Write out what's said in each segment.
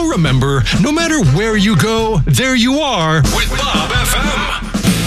remember, no matter where you go, there you are with Bob FM.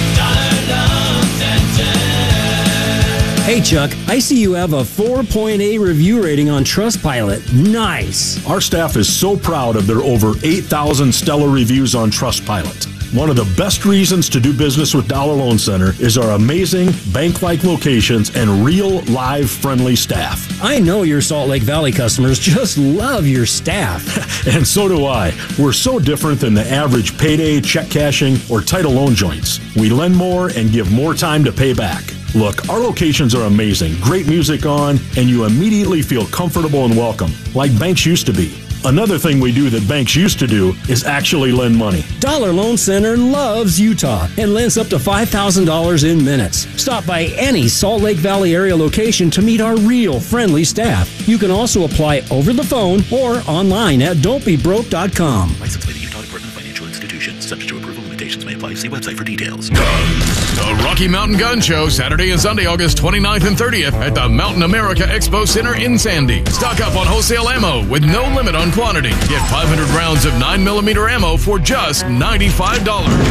Hey, Chuck, I see you have a 4.8 review rating on Trustpilot. Nice. Our staff is so proud of their over 8,000 stellar reviews on Trustpilot. One of the best reasons to do business with Dollar Loan Center is our amazing bank-like locations and real, live, friendly staff. I know your Salt Lake Valley customers just love your staff. And so do I. We're so different than the average payday, check cashing, or title loan joints. We lend more and give more time to pay back. Look, our locations are amazing, great music on, and you immediately feel comfortable and welcome, like banks used to be. Another thing we do that banks used to do is actually lend money. Dollar Loan Center loves Utah and lends up to $5,000 in minutes. Stop by any Salt Lake Valley area location to meet our real friendly staff. You can also apply over the phone or online at don'tbebroke.com. Licensed by the Utah Department of Financial Institutions. Subject to approval, limitations may apply. See website for details. The Rocky Mountain Gun Show, Saturday and Sunday, August 29th and 30th at the Mountain America Expo Center in Sandy. Stock up on wholesale ammo with no limit on quantity. Get 500 rounds of 9mm ammo for just $95.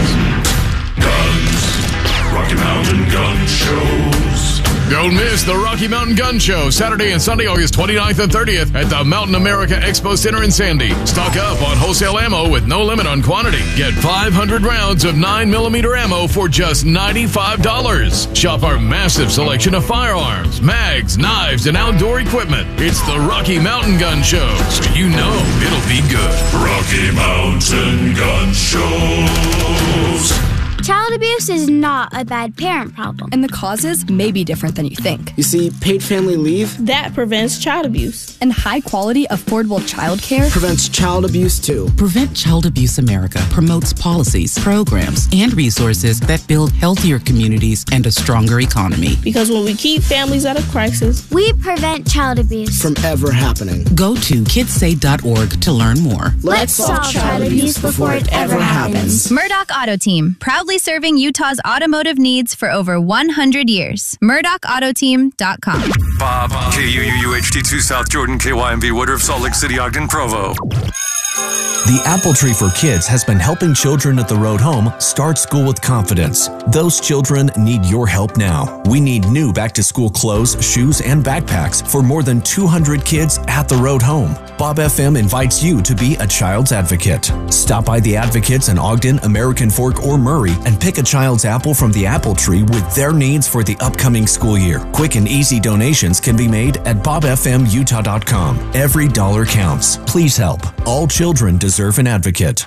Guns. Rocky Mountain Gun Shows. Don't miss the Rocky Mountain Gun Show, Saturday and Sunday, August 29th and 30th at the Mountain America Expo Center in Sandy. Stock up on wholesale ammo with no limit on quantity. Get 500 rounds of 9mm ammo for just $95. Shop our massive selection of firearms, mags, knives, and outdoor equipment. It's the Rocky Mountain Gun Show, so you know it'll be good. Rocky Mountain Gun Shows. Child abuse is not a bad parent problem. And the causes may be different than you think. You see, paid family leave that prevents child abuse. And high-quality, affordable childcare prevents child abuse, too. Prevent Child Abuse America promotes policies, programs, and resources that build healthier communities and a stronger economy. Because when we keep families out of crisis, we prevent child abuse from ever happening. Go to kidsay.org to learn more. Let's solve child abuse before it ever happens. Murdoch Auto Team, proudly serving Utah's automotive needs for over 100 years. MurdochAutoteam.com. Bob, KUUHT2 South Jordan, KYMV Woodruff, Salt Lake City, Ogden, Provo. The Apple Tree for Kids has been helping children at the road home start school with confidence. Those children need your help now. We need new back-to-school clothes, shoes, and backpacks for more than 200 kids at the road home. Bob FM invites you to be a child's advocate. Stop by the Advocates in Ogden, American Fork, or Murray and pick a child's apple from the Apple Tree with their needs for the upcoming school year. Quick and easy donations can be made at bobfmutah.com. Every dollar counts. Please help. All children deserve an advocate.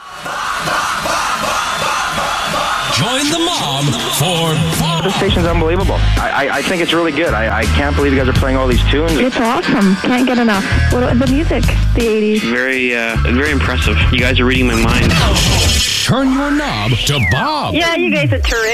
Join the mob for Bob. This station's unbelievable. I think it's really good. I can't believe you guys are playing all these tunes. It's awesome. Can't get enough. The music, the 80s. Very impressive. You guys are reading my mind. Turn your knob to Bob. Yeah, you guys are terrific.